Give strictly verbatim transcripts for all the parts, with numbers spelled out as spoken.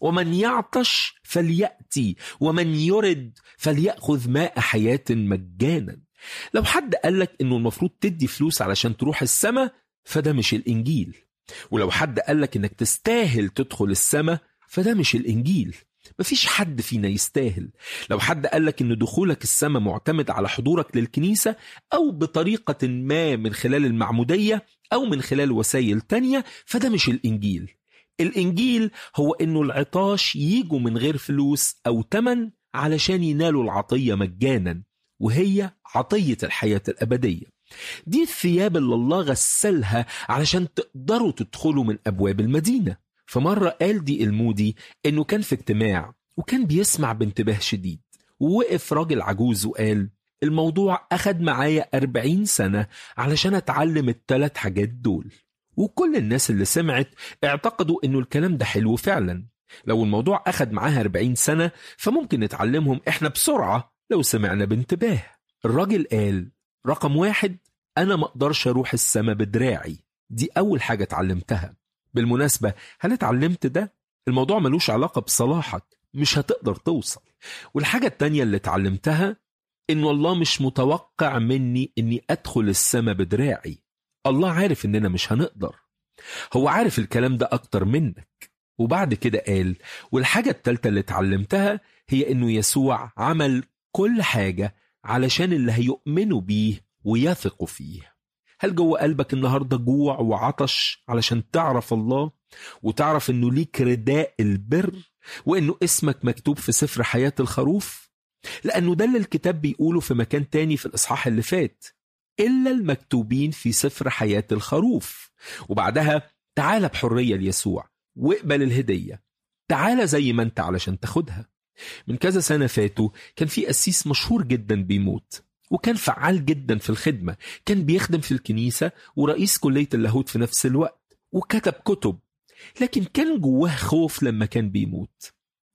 ومن يعطش فليأتي، ومن يرد فليأخذ ماء حياة مجانا. لو حد قالك إنه المفروض تدي فلوس علشان تروح السماء، فده مش الإنجيل. ولو حد قالك إنك تستاهل تدخل السماء، فده مش الإنجيل. مفيش حد فينا يستاهل. لو حد قالك إن دخولك السماء معتمد على حضورك للكنيسة أو بطريقة ما من خلال المعمودية أو من خلال وسائل تانية، فده مش الإنجيل. الإنجيل هو إنه العطاش ييجوا من غير فلوس أو تمن علشان ينالوا العطية مجانا، وهي عطية الحياة الأبدية. دي الثياب اللي الله غسلها علشان تقدروا تدخلوا من أبواب المدينة. فمرة قال دي المودي إنه كان في اجتماع وكان بيسمع بانتباه شديد، ووقف راجل عجوز وقال: الموضوع أخد معايا أربعين سنة علشان أتعلم الثلاث حاجات دول. وكل الناس اللي سمعت اعتقدوا إنه الكلام ده حلو فعلا. لو الموضوع أخد معاها أربعين سنة فممكن نتعلمهم إحنا بسرعة لو سمعنا بانتباه. الراجل قال: رقم واحد، أنا ما أقدرش أروح السماء بدراعي. دي أول حاجة اتعلمتها. بالمناسبة، هل اتعلمت ده؟ الموضوع ملوش علاقة بصلاحك، مش هتقدر توصل. والحاجة التانية اللي اتعلمتها إنه الله مش متوقع مني إني أدخل السماء بدراعي. الله عارف إننا مش هنقدر، هو عارف الكلام ده أكتر منك. وبعد كده قال: والحاجة التالتة اللي اتعلمتها هي إنه يسوع عمل كل حاجة علشان اللي هيؤمنوا بيه ويثقوا فيه. هل جوه قلبك النهاردة جوع وعطش علشان تعرف الله وتعرف إنه ليك رداء البر وإنه اسمك مكتوب في سفر حياة الخروف؟ لأنه ده اللي الكتاب بيقوله في مكان تاني في الإصحاح اللي فات: إلا المكتوبين في سفر حياة الخروف. وبعدها تعال بحرية ليسوع واقبل الهدية. تعال زي ما انت علشان تاخدها. من كذا سنة فاتوا كان في قسيس مشهور جدا بيموت، وكان فعال جدا في الخدمة. كان بيخدم في الكنيسة ورئيس كلية اللاهوت في نفس الوقت، وكتب كتب. لكن كان جواه خوف لما كان بيموت.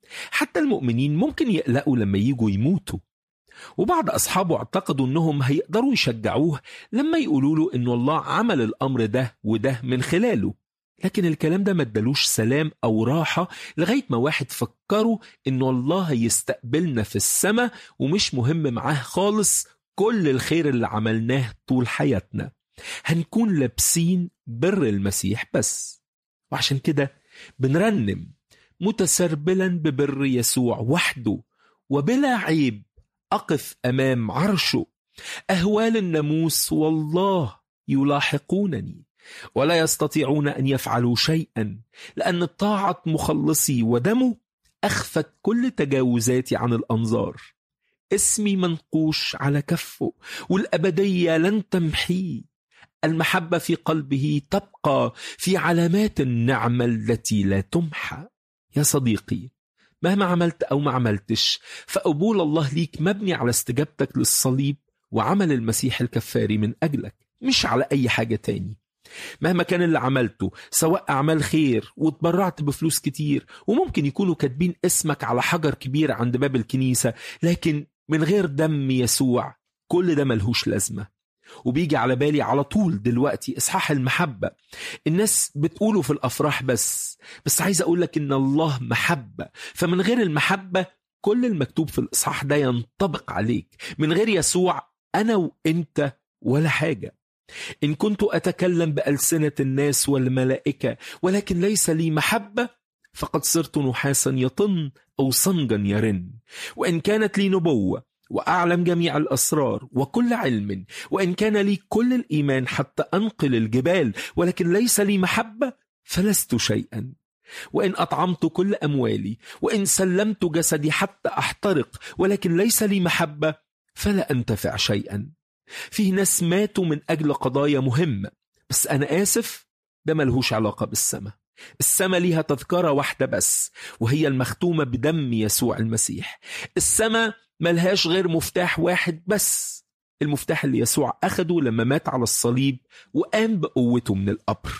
حتى المؤمنين ممكن يقلقوا لما ييجوا يموتوا. وبعض أصحابه اعتقدوا أنهم هيقدروا يشجعوه لما يقولوا له أنه الله عمل الأمر ده وده من خلاله. لكن الكلام ده ما ادالوش سلام أو راحة لغاية ما واحد فكروا أنه الله هيستقبلنا في السماء ومش مهم معاه خالص كل الخير اللي عملناه طول حياتنا، هنكون لابسين بر المسيح بس. وعشان كده بنرنم: متسربلا ببر يسوع وحده وبلا عيب أقف أمام عرشه، أهوال الناموس والله يلاحقونني ولا يستطيعون أن يفعلوا شيئا، لأن طاعة مخلصي ودمه أخفت كل تجاوزاتي عن الأنظار. اسمي منقوش على كفه والأبدية لن تمحيه، المحبة في قلبه تبقى في علامات النعمة التي لا تمحى. يا صديقي، مهما عملت أو ما عملتش، فقبول الله ليك مبني على استجابتك للصليب وعمل المسيح الكفاري من أجلك، مش على أي حاجة تاني. مهما كان اللي عملته، سواء أعمال خير واتبرعت بفلوس كتير وممكن يكونوا كاتبين اسمك على حجر كبير عند باب الكنيسة، لكن من غير دم يسوع كل ده ملهوش لازمة. وبيجي على بالي على طول دلوقتي إصحاح المحبة. الناس بتقوله في الأفراح بس بس عايز أقولك إن الله محبة، فمن غير المحبة كل المكتوب في الإصحاح ده ينطبق عليك. من غير يسوع أنا وإنت ولا حاجة. إن كنت أتكلم بألسنة الناس والملائكة ولكن ليس لي محبة، فقد صرت نحاسا يطن أو صنجا يرن. وإن كانت لي نبوة وأعلم جميع الأسرار وكل علم، وإن كان لي كل الإيمان حتى أنقل الجبال، ولكن ليس لي محبة، فلست شيئا. وإن أطعمت كل أموالي، وإن سلمت جسدي حتى أحترق، ولكن ليس لي محبة، فلا أنتفع شيئا. فيه ناس ماتوا من أجل قضايا مهمة، بس أنا آسف، ده ملهوش علاقة بالسماء. السماء ليها تذكرة واحدة بس، وهي المختومة بدم يسوع المسيح. السماء ملهاش غير مفتاح واحد بس، المفتاح اللي يسوع أخده لما مات على الصليب وقام بقوته من القبر.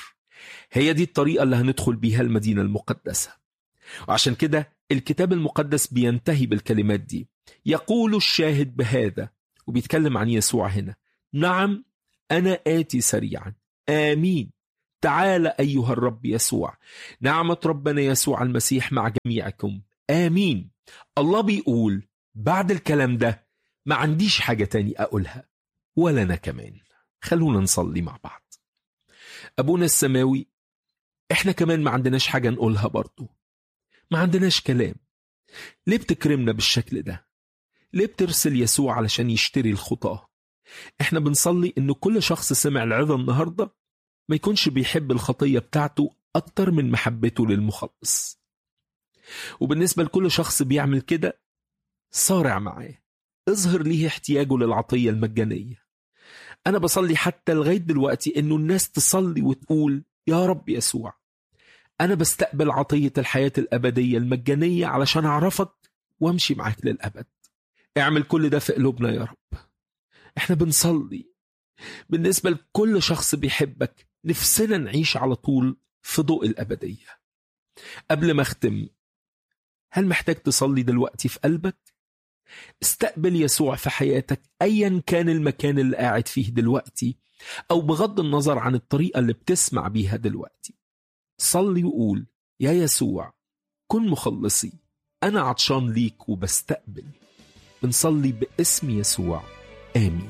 هي دي الطريقة اللي هندخل بيها المدينة المقدسة. وعشان كده الكتاب المقدس بينتهي بالكلمات دي: يقول الشاهد بهذا، وبيتكلم عن يسوع هنا: نعم أنا آتي سريعا، آمين، تعال أيها الرب يسوع. نعمة ربنا يسوع المسيح مع جميعكم. آمين. الله بيقول بعد الكلام ده ما عنديش حاجة تاني أقولها ولا أنا كمان. خلونا نصلي مع بعض. أبونا السماوي، إحنا كمان ما عندناش حاجة نقولها برضو، ما عندناش كلام. ليه بتكرمنا بالشكل ده؟ ليه بترسل يسوع علشان يشتري الخطاة؟ إحنا بنصلي إنه كل شخص سمع العظة النهاردة ما يكونش بيحب الخطية بتاعته أكتر من محبته للمخلص. وبالنسبة لكل شخص بيعمل كده، صارع معاه، اظهر ليه احتياجه للعطية المجانية. أنا بصلي حتى لغاية دلوقتي إنه الناس تصلي وتقول يا رب يسوع، أنا بستقبل عطية الحياة الأبدية المجانية علشان أعرفك وامشي معاك للأبد. اعمل كل ده في قلوبنا يا رب. احنا بنصلي بالنسبة لكل شخص بيحبك، نفسنا نعيش على طول في ضوء الأبدية. قبل ما أختم، هل محتاج تصلي دلوقتي في قلبك؟ استقبل يسوع في حياتك أيا كان المكان اللي قاعد فيه دلوقتي، أو بغض النظر عن الطريقة اللي بتسمع بيها دلوقتي. صلي وقول يا يسوع كن مخلصي، أنا عطشان ليك وبستقبل. بنصلي باسم يسوع، آمين.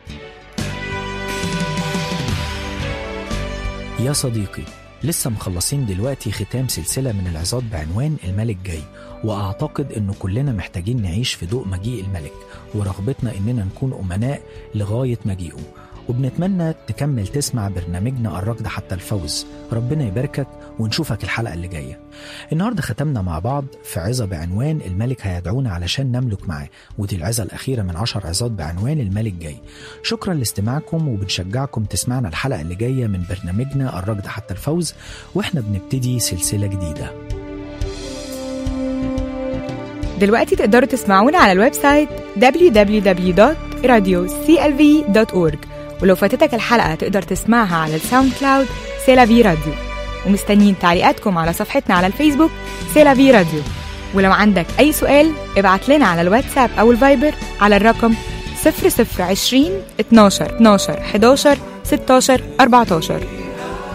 يا صديقي، لسه مخلصين دلوقتي ختام سلسلة من العظات بعنوان الملك جاي، وأعتقد أنه كلنا محتاجين نعيش في ضوء مجيء الملك ورغبتنا أننا نكون أمناء لغاية مجيئه. وبنتمنى تكمل تسمع برنامجنا الركض حتى الفوز. ربنا يباركك ونشوفك الحلقة اللي جاية. النهاردة ختمنا مع بعض في عظة بعنوان الملك هيدعونا علشان نملك معاه، ودي العظة الأخيرة من عشر عظات بعنوان الملك جاي. شكرا لاستماعكم، وبنشجعكم تسمعنا الحلقة اللي جاية من برنامجنا الركض حتى الفوز، وإحنا بنبتدي سلسلة جديدة. دلوقتي تقدروا تسمعونا على الويب سايت دبليو دبليو دبليو دوت راديو سي إل في دوت أورج، ولو فاتتك الحلقة تقدر تسمعها على الساوند كلاود سيلافي راديو. ومستنيين تعليقاتكم على صفحتنا على الفيسبوك سيلافي راديو. ولو عندك أي سؤال ابعت لنا على الواتساب أو الفايبر على الرقم صفر صفر عشرين اتناشر اتناشر حداشر ستاشر أربعتاشر.